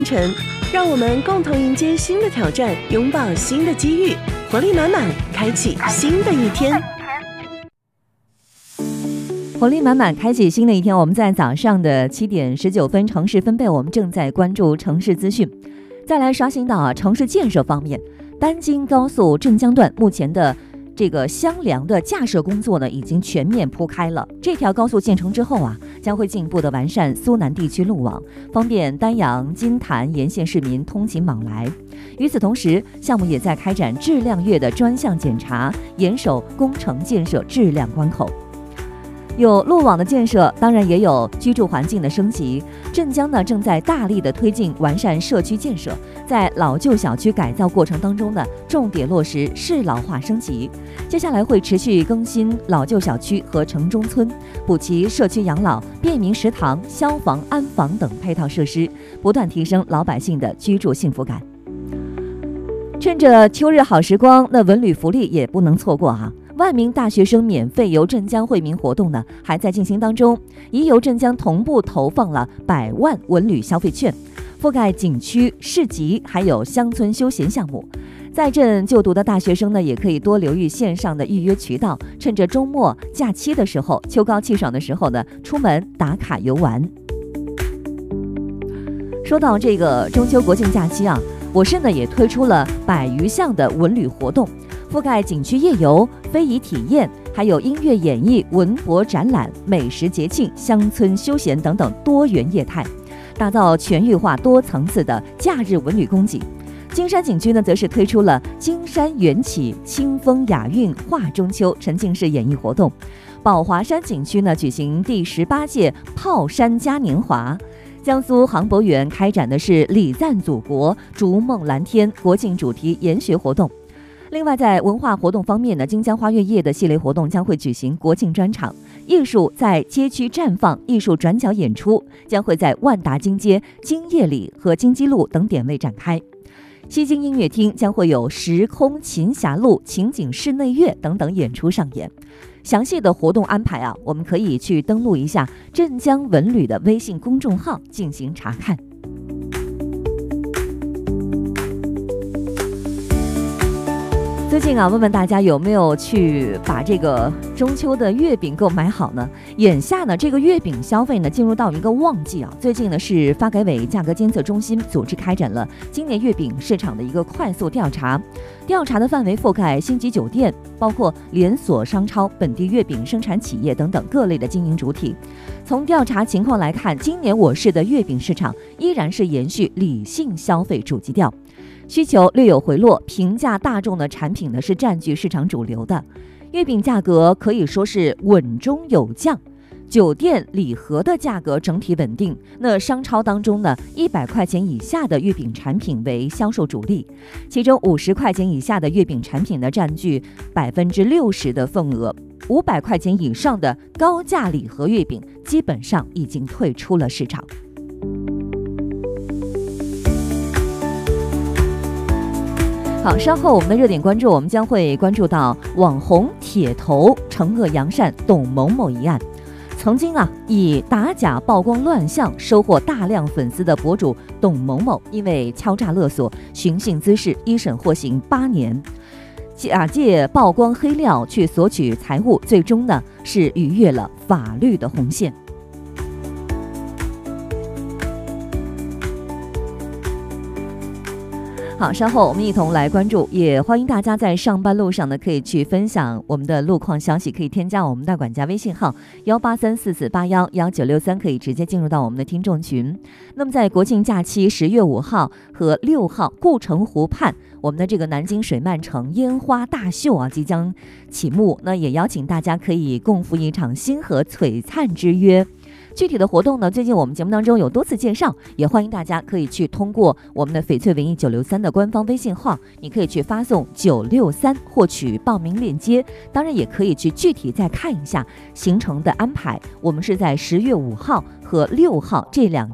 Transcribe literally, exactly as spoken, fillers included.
程，让我们共同迎接新的挑战，拥抱新的机遇，活力满满，开启新的一天。 活力满满，开启新的一天。我们在早上的七点十九分，城市分贝，我们正在关注城市资讯。再来刷新到啊，城市建设方面，丹京高速镇江段目前的这个箱梁的架设工作呢，已经全面铺开了。这条高速建成之后啊，将会进一步的完善苏南地区路网，方便丹阳、金坛沿线市民通勤往来。与此同时，项目也在开展质量月的专项检查，严守工程建设质量关口。有路网的建设，当然也有居住环境的升级。镇江呢，正在大力的推进完善社区建设，在老旧小区改造过程当中呢，重点落实适老化升级。接下来会持续更新老旧小区和城中村，补齐社区养老、便民食堂、消防、安防等配套设施，不断提升老百姓的居住幸福感。趁着秋日好时光，那文旅福利也不能错过啊！万名大学生免费游镇江惠民活动呢，还在进行当中。宜游镇江同步投放了百万文旅消费券，覆盖景区、市集，还有乡村休闲项目。在镇就读的大学生呢，也可以多留意线上的预约渠道，趁着周末假期的时候，秋高气爽的时候呢，出门打卡游玩。说到这个中秋国庆假期啊，我市呢也推出了百余项的文旅活动，覆盖景区夜游、非遗体验，还有音乐演绎、文博展览、美食节庆、乡村休闲等等多元业态，打造全域化多层次的假日文旅供给。金山景区呢，则是推出了金山缘起、清风雅韵画中秋沉浸式演绎活动。宝华山景区呢，举行第十八届炮山嘉年华。江苏航博园开展的是礼赞祖国、逐梦蓝天国庆主题研学活动。另外，在文化活动方面呢，金江花月夜的系列活动将会举行国庆专场，艺术在街区绽放，艺术转角演出将会在万达金街、金叶里和金鸡路等点位展开。西京音乐厅将会有时空琴匣录、情景室内乐等等演出上演。详细的活动安排啊，我们可以去登录一下镇江文旅的微信公众号进行查看。最近啊，问问大家有没有去把这个中秋的月饼购买好呢？眼下呢，这个月饼消费呢进入到一个旺季啊。最近呢，是发改委价格监测中心组织开展了今年月饼市场的一个快速调查，调查的范围覆盖星级酒店，包括连锁商超、本地月饼生产企业等等各类的经营主体。从调查情况来看，今年我市的月饼市场依然是延续理性消费主基调。需求略有回落，平价大众的产品呢是占据市场主流的，月饼价格可以说是稳中有降，酒店礼盒的价格整体稳定。那商超当中呢，一百块钱以下的月饼产品为销售主力，其中五十块钱以下的月饼产品呢占据百分之六十的份额，五百块钱以上的高价礼盒月饼基本上已经退出了市场。好，稍后我们的热点关注，我们将会关注到网红铁头惩恶扬善董某某一案。曾经啊，以打假曝光乱象收获大量粉丝的博主董某某，因为敲诈勒索、寻衅滋事，一审获刑八年。假借曝光黑料去索取财物，最终呢是逾越了法律的红线。好，稍后我们一同来关注，也欢迎大家在上班路上呢，可以去分享我们的路况消息，可以添加我们大管家微信号幺八三四四八幺幺九六三，可以直接进入到我们的听众群。那么在国庆假期十月五号和六号，顾城湖畔我们的这个南京水漫城烟花大秀啊即将启幕，那也邀请大家可以共赴一场星河璀璨之约。具体的活动呢，最近我们节目当中有多次介绍，也欢迎大家可以去通过我们的翡翠文艺九六三的官方微信号，你可以去发送九六三获取报名链接，当然也可以去具体再看一下行程的安排。我们是在十月五号和六号这两天